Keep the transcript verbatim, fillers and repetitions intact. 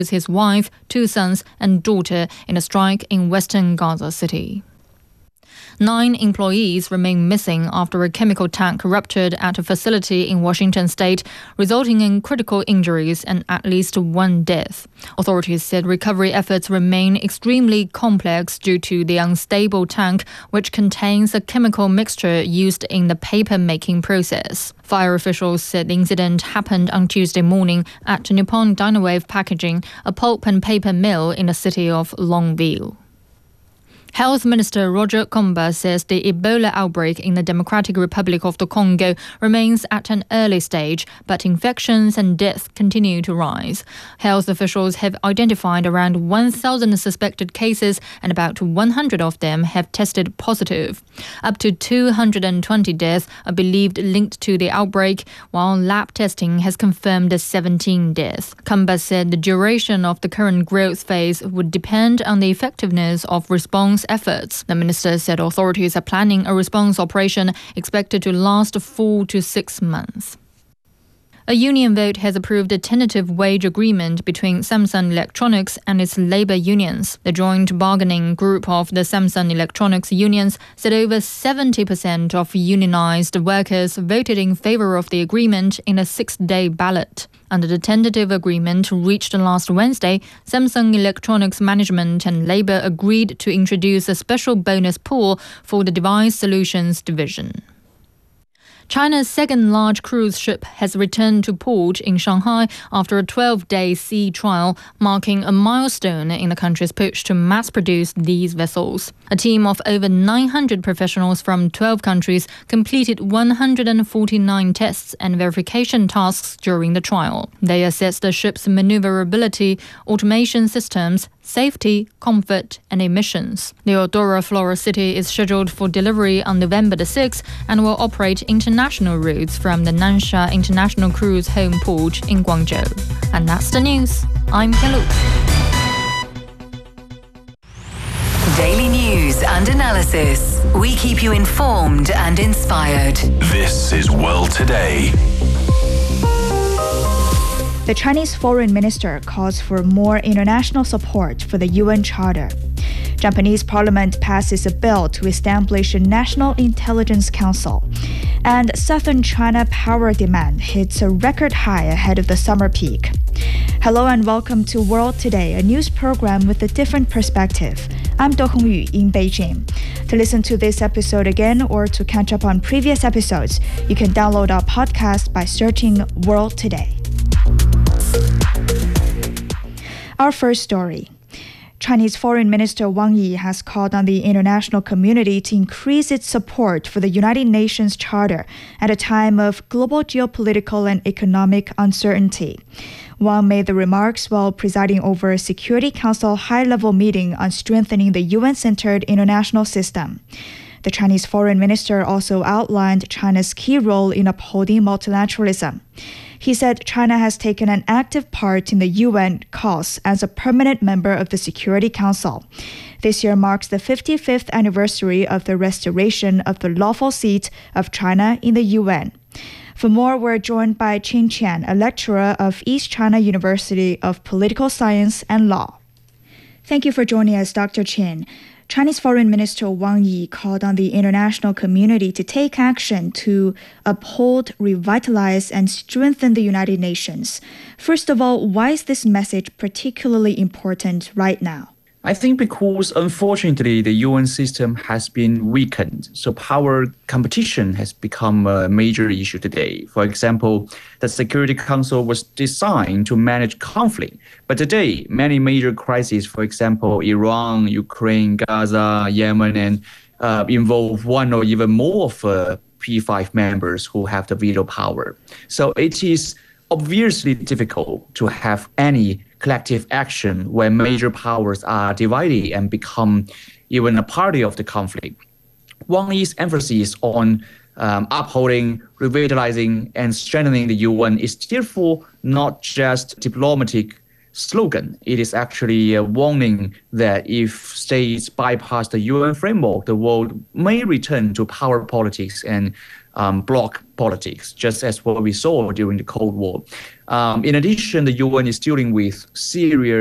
his wife, two sons and daughter in a strike in western Gaza City. Nine employees remain missing after a chemical tank ruptured at a facility in Washington state, resulting in critical injuries and at least one death. Authorities said recovery efforts remain extremely complex due to the unstable tank, which contains a chemical mixture used in the paper-making process. Fire officials said the incident happened on Tuesday morning at Nippon Dynawave Packaging, a pulp and paper mill in the city of Longview. Health Minister Roger Kamba says the Ebola outbreak in the Democratic Republic of the Congo remains at an early stage, but infections and deaths continue to rise. Health officials have identified around one thousand suspected cases and about one hundred of them have tested positive. Up to two hundred twenty deaths are believed linked to the outbreak, while lab testing has confirmed seventeen deaths. Kamba said the duration of the current growth phase would depend on the effectiveness of response efforts. The minister said authorities are planning a response operation expected to last four to six months. A union vote has approved a tentative wage agreement between Samsung Electronics and its labor unions. The joint bargaining group of the Samsung Electronics unions said over seventy percent of unionized workers voted in favor of the agreement in a six-day ballot. Under the tentative agreement reached last Wednesday, Samsung Electronics management and labor agreed to introduce a special bonus pool for the Device Solutions division. China's second large cruise ship has returned to port in Shanghai after a twelve-day sea trial, marking a milestone in the country's push to mass-produce these vessels. A team of over nine hundred professionals from twelve countries completed one hundred forty-nine tests and verification tasks during the trial. They assessed the ship's maneuverability, automation systems, safety, comfort, and emissions. The Eudora Flora City is scheduled for delivery on November the sixth and will operate international routes from the Nansha International Cruise Home Port in Guangzhou. And that's the news. I'm Hello. Daily news and analysis. We keep you informed and inspired. This is World Today. The Chinese foreign minister calls for more international support for the U N Charter. Japanese parliament passes a bill to establish a National Intelligence Council. And southern China power demand hits a record high ahead of the summer peak. Hello and welcome to World Today, a news program with a different perspective. I'm Do Hongyu in Beijing. To listen to this episode again or to catch up on previous episodes, you can download our podcast by searching World Today. Our first story. Chinese Foreign Minister Wang Yi has called on the international community to increase its support for the United Nations Charter at a time of global geopolitical and economic uncertainty. Wang made the remarks while presiding over a Security Council high-level meeting on strengthening the U N-centered international system. The Chinese foreign minister also outlined China's key role in upholding multilateralism. He said China has taken an active part in the U N cause as a permanent member of the Security Council. This year marks the fifty-fifth anniversary of the restoration of the lawful seat of China in the U N. For more, we're joined by Qin Qian, a lecturer of East China University of Political Science and Law. Thank you for joining us, Doctor Qin. Chinese Foreign Minister Wang Yi called on the international community to take action to uphold, revitalize, and strengthen the United Nations. First of all, why is this message particularly important right now? I think because, unfortunately, the U N system has been weakened, so power competition has become a major issue today. For example, the Security Council was designed to manage conflict, but today, many major crises, for example, Iran, Ukraine, Gaza, Yemen, and uh, involve one or even more of uh, P five members who have the veto power. So it is obviously difficult to have any collective action when major powers are divided and become even a party of the conflict. Wang Yi's emphasis on um, upholding, revitalizing, and strengthening the U N is therefore not just diplomatic slogan. It is actually a warning that if states bypass the U N framework, the world may return to power politics and um, bloc politics, just as what we saw during the Cold War. Um, in addition, the U N is dealing with serious